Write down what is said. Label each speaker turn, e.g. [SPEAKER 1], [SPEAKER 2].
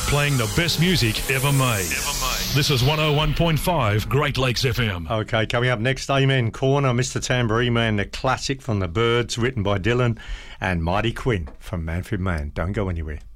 [SPEAKER 1] playing the best music ever made. This is 101.5 Great Lakes FM.
[SPEAKER 2] Okay, coming up next, Amen Corner, Mr. Tambourine Man, the classic from the Byrds, written by Dylan, and Mighty Quinn from Manfred Mann. Don't go anywhere.